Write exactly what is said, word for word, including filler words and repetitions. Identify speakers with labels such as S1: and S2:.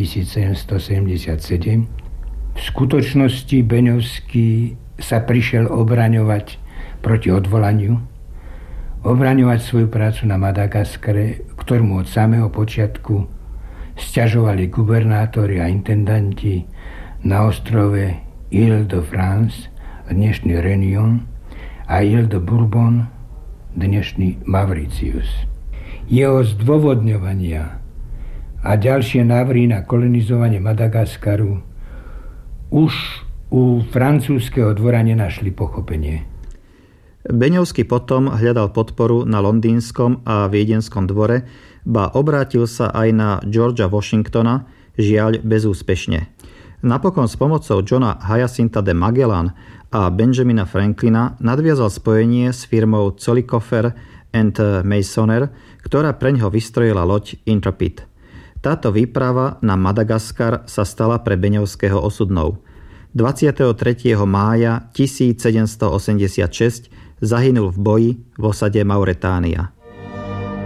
S1: tisícsedemstosedemdesiatsedem. V skutočnosti Beňovský sa prišiel obraňovať proti odvolaniu, obraňovať svoju prácu na Madagaskare, ktorému od samého počiatku sťažovali gubernátori a intendanti na ostrove Île-de-France, dnešný Réunion, a Île-de-Bourbon, dnešný Mauritius. Jeho zdôvodňovania a ďalšie návrhy na kolonizovanie Madagaskaru už u francúzskeho dvora nenašli pochopenie.
S2: Beňovský potom hľadal podporu na londýnskom a viedenskom dvore, ba obrátil sa aj na Georgea Washingtona, žiaľ bezúspešne. Napokon s pomocou Johna Hyacinta de Magellan a Benjamina Franklina nadviazal spojenie s firmou Zollikofer and Masoner, ktorá preňho vystrojila loď Intrepid. Táto výprava na Madagaskar sa stala pre Beňovského osudnou. dvadsiateho tretieho mája tisícsedemstoosemdesiatšesť zahynul v boji v osade Mauretánia.